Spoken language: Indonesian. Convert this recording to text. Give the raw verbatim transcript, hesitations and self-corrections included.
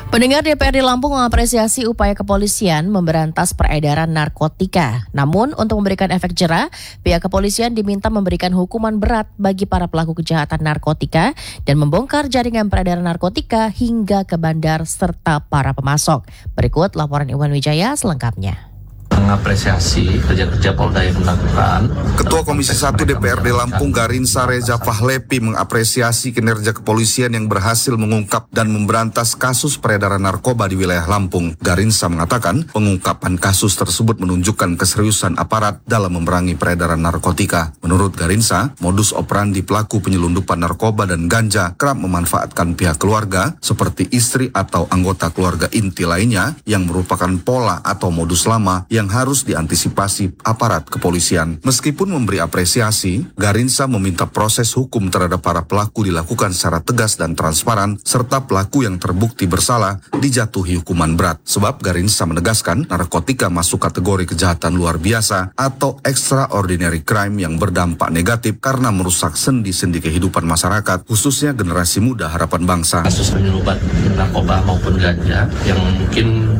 Pendengar D P R D Lampung mengapresiasi upaya kepolisian memberantas peredaran narkotika. Namun, untuk memberikan efek jera, pihak kepolisian diminta memberikan hukuman berat bagi para pelaku kejahatan narkotika dan membongkar jaringan peredaran narkotika hingga ke bandar serta para pemasok. Berikut laporan Iwan Wijaya selengkapnya. Mengapresiasi kerja-kerja Polda yang dilakukan. Ketua Komisi satu D P R D Lampung Garinsa Reza Fahlepi mengapresiasi kinerja kepolisian yang berhasil mengungkap dan memberantas kasus peredaran narkoba di wilayah Lampung. Garinsa mengatakan pengungkapan kasus tersebut menunjukkan keseriusan aparat dalam memerangi peredaran narkotika. Menurut Garinsa, modus operandi pelaku penyelundupan narkoba dan ganja kerap memanfaatkan pihak keluarga seperti istri atau anggota keluarga inti lainnya yang merupakan pola atau modus lama yang harus diantisipasi aparat kepolisian. Meskipun memberi apresiasi, Garinsa meminta proses hukum terhadap para pelaku dilakukan secara tegas dan transparan, serta pelaku yang terbukti bersalah dijatuhi hukuman berat. Sebab Garinsa menegaskan narkotika masuk kategori kejahatan luar biasa atau extraordinary crime yang berdampak negatif karena merusak sendi-sendi kehidupan masyarakat, khususnya generasi muda harapan bangsa. Kasus penyelundupan narkoba maupun ganja yang mungkin